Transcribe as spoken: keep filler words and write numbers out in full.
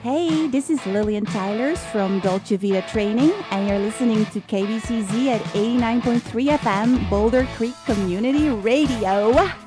Hey, this is Lillian Tylers from Dolce Vita Training, and you're listening to K B C Z at eighty-nine point three F M, Boulder Creek Community Radio.